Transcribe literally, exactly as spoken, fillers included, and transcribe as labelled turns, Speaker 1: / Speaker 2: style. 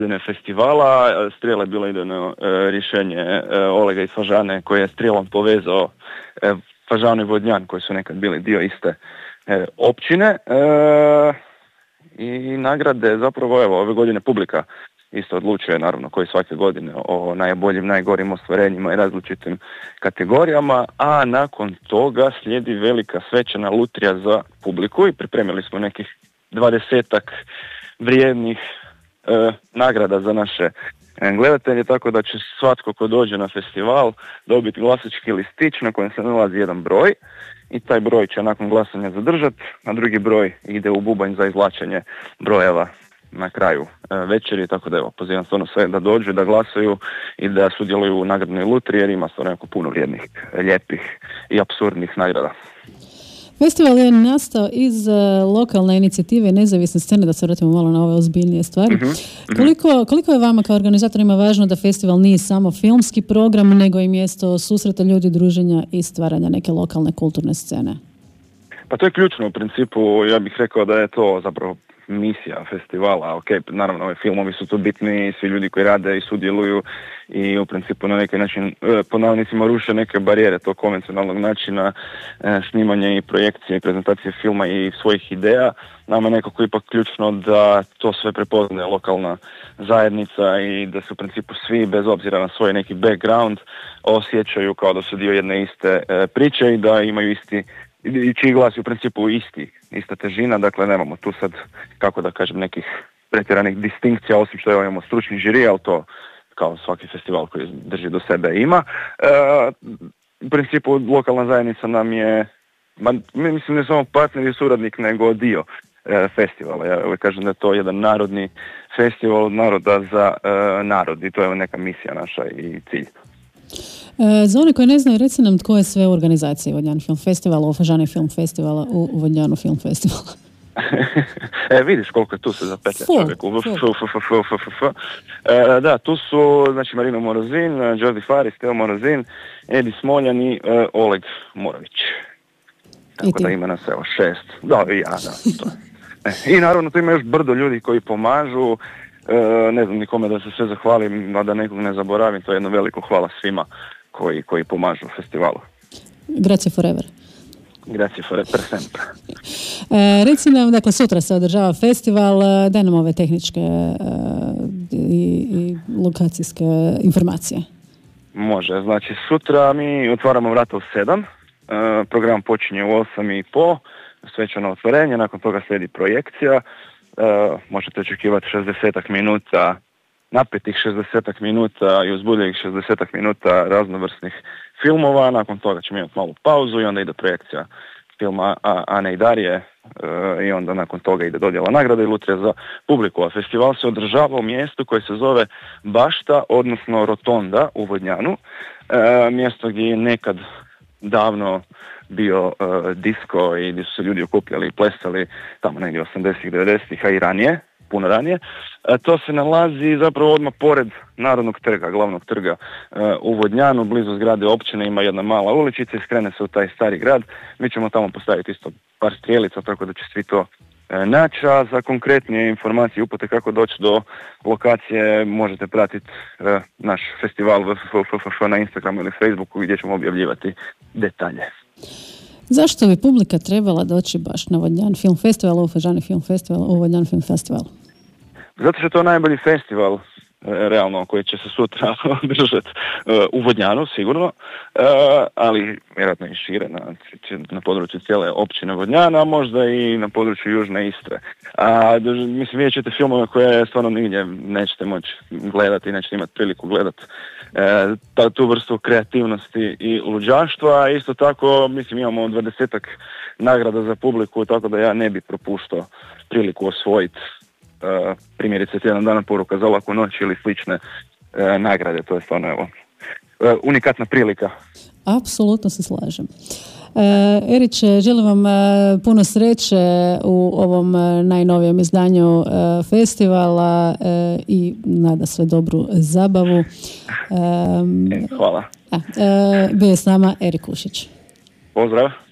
Speaker 1: festivala. Strijela je bilo idejno rješenje Olega iz Fažane koji je strijelom povezao Fažanu i Vodnjan koji su nekad bili dio iste općine. I nagrade zapravo evo ove godine publika isto odlučuje, naravno, koji svake godine o najboljim, najgorim ostvarenjima i različitim kategorijama, a nakon toga slijedi velika svečana lutrija za publiku i pripremili smo nekih dvadesetak vrijednih e, nagrada za naše gledatelje, tako da će svatko ko dođe na festival dobiti glasački listić na kojem se nalazi jedan broj i taj broj će nakon glasanja zadržati, a drugi broj ide u bubanj za izvlačenje brojeva na kraju e, večeri, tako da evo, pozivam stvarno sve da dođu, da glasaju i da sudjeluju u nagradnoj lutriji jer ima stvarno jako puno vrijednih, lijepih i apsurdnih nagrada.
Speaker 2: Festival je nastao iz uh, lokalne inicijative nezavisne scene, da se vratimo malo na ove ozbiljnije stvari. Uh-huh, uh-huh. Koliko, koliko je vama kao organizatorima važno da festival nije samo filmski program, nego i mjesto susreta ljudi, druženja i stvaranja neke lokalne kulturne scene?
Speaker 1: Pa to je ključno u principu, ja bih rekao da je to zapravo misija festivala. Ok, naravno ove filmovi su tu bitni, svi ljudi koji rade i sudjeluju i u principu na neki način po navodnicima ruše neke barijere tog konvencionalnog načina e, snimanja i projekcije i prezentacije filma i svojih ideja. Nama je nekako ipak ključno da to sve prepoznaje lokalna zajednica i da se u principu svi bez obzira na svoj neki background osjećaju kao da su dio jedne iste e, priče i da imaju isti i čiji glas je u principu isti, ista težina, dakle nemamo tu sad, kako da kažem, nekih pretjeranih distinkcija, osim što imamo stručni žiri, ali to kao svaki festival koji drži do sebe ima. E, u principu lokalna zajednica nam je, ma, mislim ne samo partner i suradnik, nego dio e, festivala. Ja uvijek kažem da je to jedan narodni festival od naroda za e, narod i to je neka misija naša i cilj.
Speaker 2: Za one koji ne znaju, reci nam tko je sve u organizaciji Vodnjan Film Festivala, u Fažani Film Festivala, u Vodnjanu Film Festivala.
Speaker 1: E, vidiš koliko je tu se zapetlja čovjek. Da, tu su, znači, Marino Morozin, Jordi Faris, Teo Morozin, Edi Smoljan i uh, Oleg Morović. Tako da ima nas, evo, šest. Da, i ja, da. To je. I naravno tu ima još brdo ljudi koji pomažu. E, ne znam nikome da se sve zahvalim, a da nekog ne zaboravim, to je jedno veliko hvala svima koji, koji pomažu festivalu.
Speaker 2: Grazie forever.
Speaker 1: Grazie forever, sempre.
Speaker 2: E, reci nam, dakle, sutra se održava festival, daj nam ove tehničke e, i, i lokacijske informacije.
Speaker 1: Može, znači sutra mi otvaramo vrata u sedam, e, program počinje u osam i po, svečano otvorenje, nakon toga slijedi projekcija. Uh, možete očekivati šezdesetak minuta, napetih šezdesetak minuta i uzbudljivih šezdesetak minuta raznovrsnih filmova, nakon toga ćemo imati malu pauzu i onda ide projekcija filma Ane i Darije uh, i onda nakon toga ide dodjela nagrada i lutrija za publiku. A festival se održava u mjestu koje se zove Bašta, odnosno Rotonda u Vodnjanu, uh, mjesto gdje je nekad davno bio uh, disko i gdje su se ljudi okupljali i plesali tamo negdje osamdesetih, devedesetih, a i ranije, puno ranije. Uh, to se nalazi zapravo odmah pored Narodnog trga, glavnog trga uh, u Vodnjanu, blizu zgrade općine ima jedna mala uličica i skrene se u taj stari grad. Mi ćemo tamo postaviti isto par strijelica, tako da će svi to uh, naći, a za konkretnije informacije i upute kako doći do lokacije možete pratiti uh, naš festival W F F F na Instagramu ili Facebooku gdje ćemo objavljivati detalje.
Speaker 2: Zašto bi publika trebala doći baš na Vodnjan Film Festival, u Fažani Film Festival, u Vodnjan Film Festival?
Speaker 1: Zato što je to najbolji festival, realno, koji će se sutra održati u Vodnjanu, sigurno, ali vjerojatno i šire na, na području cijele općine Vodnjana, a možda i na području Južne Istre. A, mislim, vidjet ćete filmove koje stvarno nigdje nećete moći gledati i nećete imati priliku gledati e, tu vrstu kreativnosti i luđaštva. Isto tako, mislim, imamo dvadesetak nagrada za publiku, tako da ja ne bi propuštao priliku osvojiti Uh, primjerice tjedan dana poruka za laku noć ili slične uh, nagrade. To je stvarno evo, uh, unikatna prilika.
Speaker 2: Apsolutno se slažem. Uh, Eriče, želim vam uh, puno sreće u ovom uh, najnovijem izdanju uh, festivala uh, i nada sve dobru zabavu. Um,
Speaker 1: e, hvala.
Speaker 2: Uh, bio je s nama Erik Kušić.
Speaker 1: Pozdrav.